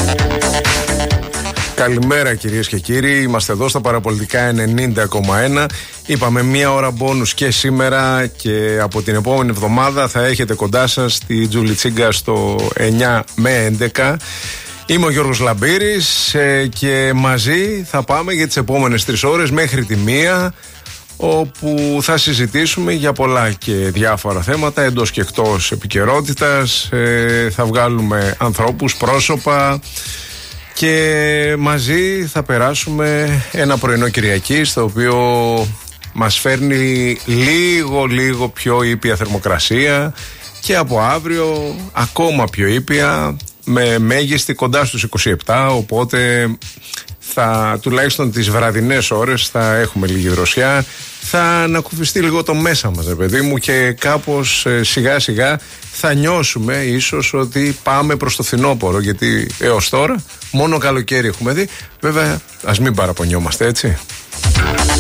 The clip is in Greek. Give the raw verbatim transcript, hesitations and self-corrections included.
Καλημέρα κυρίες και κύριοι, είμαστε εδώ στα Παραπολιτικά ενενήντα κόμμα ένα. Είπαμε μία ώρα μπόνους και σήμερα, και από την επόμενη εβδομάδα θα έχετε κοντά σας τη Τζούλη Τσίγκα στο εννιά με έντεκα. Είμαι ο Γιώργος Λαμπύρης και μαζί θα πάμε για τις επόμενες τρεις ώρες μέχρι τη μία, όπου θα συζητήσουμε για πολλά και διάφορα θέματα εντός και εκτός επικαιρότητας. ε, Θα βγάλουμε ανθρώπους, πρόσωπα, και μαζί θα περάσουμε ένα πρωινό Κυριακή, στο οποίο μας φέρνει λίγο λίγο πιο ήπια θερμοκρασία, και από αύριο ακόμα πιο ήπια, με μέγιστη κοντά στους είκοσι επτά, οπότε θα, τουλάχιστον τις βραδινές ώρες θα έχουμε λίγη δροσιά. Θα ανακουφιστεί λίγο το μέσα μας, ρε παιδί μου, και κάπως ε, σιγά σιγά θα νιώσουμε ίσως ότι πάμε προς το φθινόπωρο, γιατί έως τώρα μόνο καλοκαίρι έχουμε δει. Βέβαια, ας μην παραπονιόμαστε, έτσι.